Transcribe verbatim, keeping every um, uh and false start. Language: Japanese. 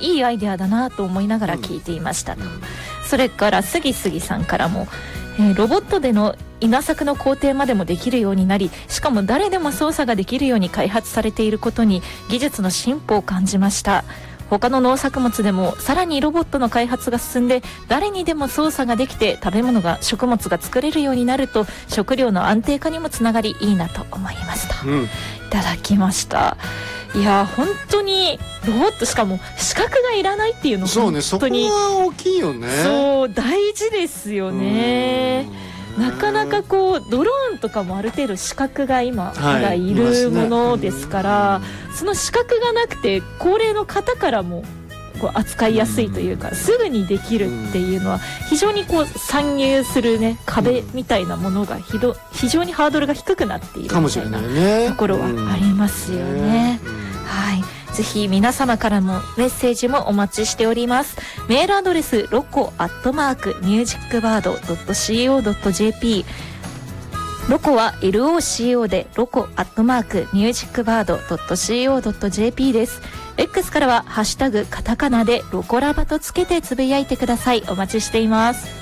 いいアイデアだなと思いながら聞いていましたと、うん、それからすぎすぎさんからも、えー、ロボットでの稲作の工程までもできるようになり、しかも誰でも操作ができるように開発されていることに技術の進歩を感じました。他の農作物でもさらにロボットの開発が進んで、誰にでも操作ができて食べ物が食物が作れるようになると食料の安定化にもつながりいいなと思いました、うん、いただきました。いや本当にロボット、しかも資格がいらないっていうのそうね、 本当にそこは大きいよね。 そう大事ですよね。なかなかこうドローンとかもある程度資格が今まだいるものですから、はいね、その資格がなくて高齢の方からもこう扱いやすいというか、すぐにできるっていうのは非常にこう参入するね壁みたいなものがひど非常にハードルが低くなっているみたいなところはありますよね。はい、ぜひ皆様からもメッセージもお待ちしております。メールアドレスロコアットマークミュージックバードドットシーオードットジェーピー、 ロコは エルオーシーオー でロコアットマークミュージックバードドットシーオードットジェーピー です。 X からはハッシュタグカタカナでロコラバとつけてつぶやいてください。お待ちしています。